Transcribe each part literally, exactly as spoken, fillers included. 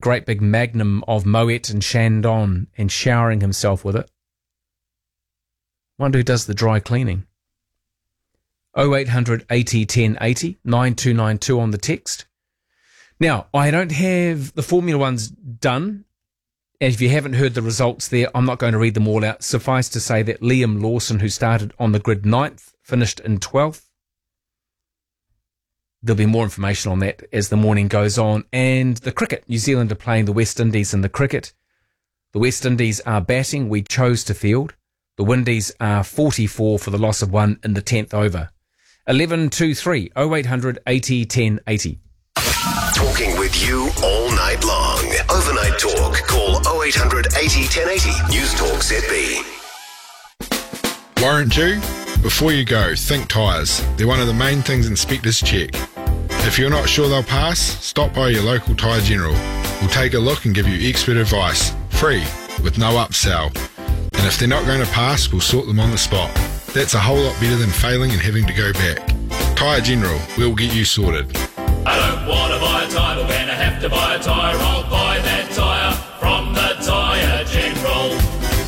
great big magnum of Moet and Chandon and showering himself with it. Wonder who does the dry cleaning. oh eight hundred eighty ten eighty, nine two nine two on the text. Now, I don't have the Formula One's done. And if you haven't heard the results there, I'm not going to read them all out. Suffice to say that Liam Lawson, who started on the grid ninth, finished in twelfth. There'll be more information on that as the morning goes on. And the cricket, New Zealand are playing the West Indies in the cricket. The West Indies are batting. We chose to field. The Windies are forty-four for the loss of one in the tenth over. eleven two three, oh eight hundred eighty ten eighty. Talking with you all night long. Overnight talk. Call oh eight hundred eighty ten eighty. News Talk Z B. Warrant due? Before you go, think tyres. They're one of the main things inspectors check. If you're not sure they'll pass, stop by your local Tyre General. We'll take a look and give you expert advice. Free, with no upsell. And if they're not going to pass, we'll sort them on the spot. That's a whole lot better than failing and having to go back. Tyre General, we'll get you sorted. I don't want to buy a tyre, but when I have to buy a tyre, I'll buy that tyre from the Tyre General.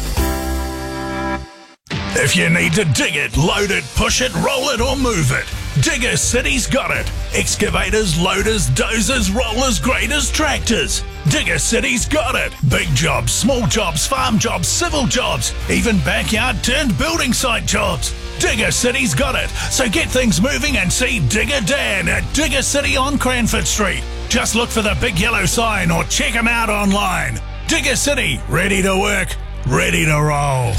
If you need to dig it, load it, push it, roll it or move it, Digger City's got it. Excavators, loaders, dozers, rollers, graders, tractors. Digger City's got it. Big jobs, small jobs, farm jobs, civil jobs, even backyard turned building site jobs. Digger City's got it. So get things moving and see Digger Dan at Digger City on Cranford Street. Just look for the big yellow sign or check him out online. Digger City, ready to work, ready to roll.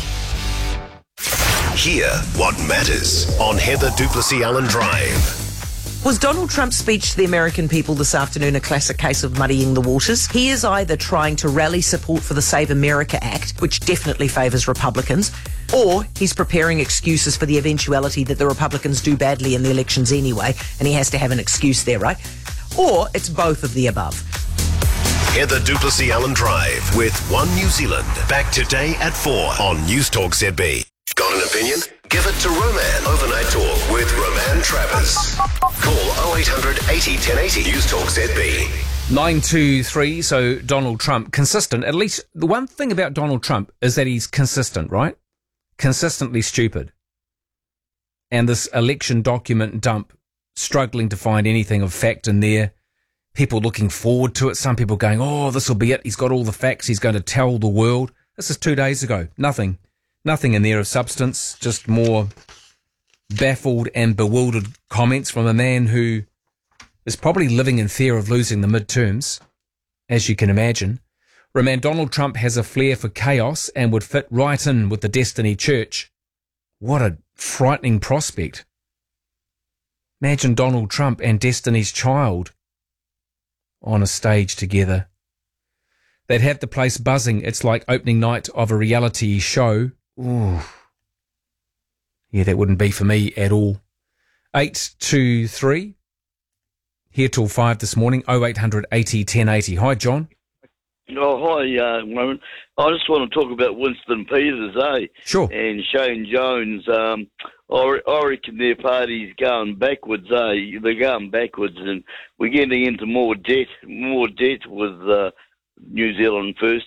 Hear what matters on Heather Duplessis Allen Drive. Was Donald Trump's speech to the American people this afternoon a classic case of muddying the waters? He is either trying to rally support for the Save America Act, which definitely favours Republicans, or he's preparing excuses for the eventuality that the Republicans do badly in the elections anyway, and he has to have an excuse there, right? Or it's both of the above. Heather Duplessis Allen Drive with One New Zealand. Back today at four on News Talk Z B. Got an opinion? Give it to Roman. Overnight Talk with Roman Travers. Call oh eight hundred eighty ten eighty. News Talk Z B. nine two three, so Donald Trump, consistent. At least the one thing about Donald Trump is that he's consistent, right? Consistently stupid. And this election document dump, struggling to find anything of fact in there. People looking forward to it. Some people going, oh, this will be it. He's got all the facts. He's going to tell the world. This is two days ago. Nothing. Nothing in there of substance. Just more baffled and bewildered comments from a man who is probably living in fear of losing the midterms, as you can imagine. Roman, Donald Trump has a flair for chaos and would fit right in with the Destiny Church. What a frightening prospect. Imagine Donald Trump and Destiny's Child on a stage together. They'd have the place buzzing. It's like opening night of a reality show. Ooh. Yeah, that wouldn't be for me at all. eight two three. Here till five this morning. oh eight hundred eighty ten eighty. Hi, John. Oh, hi, uh, Roman. I just want to talk about Winston Peters, eh? Sure. And Shane Jones. Um, I, I reckon their party's going backwards, eh? They're going backwards, and we're getting into more debt, more debt with uh, New Zealand First.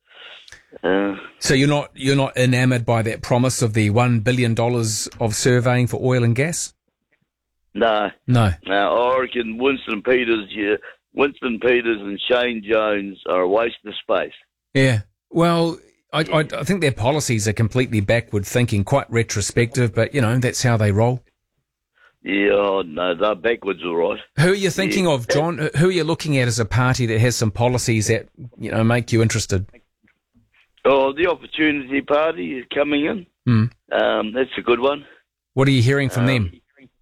Uh, so you're not you're not enamoured by that promise of the one billion dollars of surveying for oil and gas? No. No. No, I reckon Winston Peters, yeah, Winston Peters and Shane Jones are a waste of space. Yeah. Well, I, I, I think their policies are completely backward thinking, quite retrospective, but, you know, that's how they roll. Yeah, oh, no, they're backwards, all right. Who are you thinking yeah. of, John? Who are you looking at as a party that has some policies that, you know, make you interested? Oh, the Opportunity Party is coming in. Mm. Um, that's a good one. What are you hearing from um, them?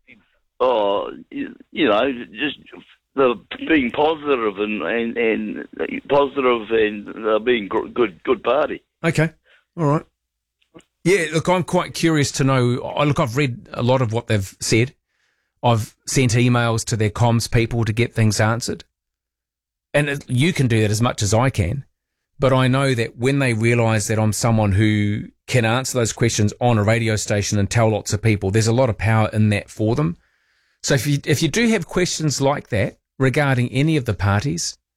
Oh, you, you know, just the being positive and, and, and positive and uh, being good good party. Okay, all right. Yeah, look, I'm quite curious to know. I Look, I've read a lot of what they've said. I've sent emails to their comms people to get things answered. And you can do that as much as I can. But I know that when they realise that I'm someone who can answer those questions on a radio station and tell lots of people, there's a lot of power in that for them. So if you if you do have questions like that regarding any of the parties,